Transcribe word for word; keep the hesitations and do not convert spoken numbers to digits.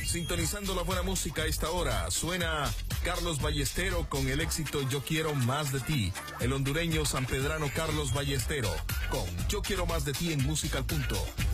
Sintonizando la buena música a esta hora, suena Carlos Ballestero con el éxito Yo Quiero Más de Ti. El hondureño sanpedrano Carlos Ballestero con Yo Quiero Más de Ti en Música al Punto.